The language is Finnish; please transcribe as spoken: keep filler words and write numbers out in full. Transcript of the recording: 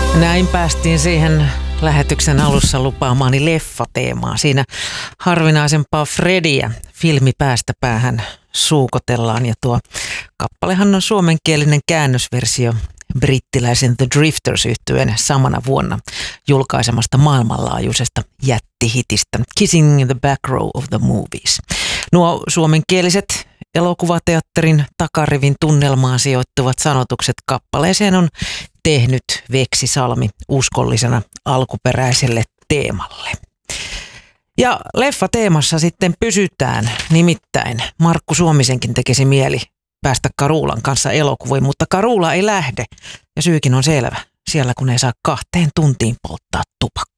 Näin päästiin siihen lähetyksen alussa lupaamaani leffateemaan. Siinä harvinaisempaa Frediä filmi päästä päähän suukotellaan ja tuo kappalehan on suomenkielinen käännösversio brittiläisen The Drifters-yhtyeen samana vuonna julkaisemasta maailmanlaajuisesta jättihitistä Kissing the Back Row of the Movies. Nuo suomenkieliset elokuvateatterin takarivin tunnelmaan sijoittuvat sanotukset kappaleeseen on tehnyt Veksi Salmi uskollisena alkuperäiselle teemalle. Ja leffateemassa sitten pysytään, nimittäin Markku Suomisenkin tekisi mieli päästä Carulan kanssa elokuviin, mutta Carula ei lähde ja syykin on selvä, siellä kun ei saa kahteen tuntiin polttaa tupakkaa.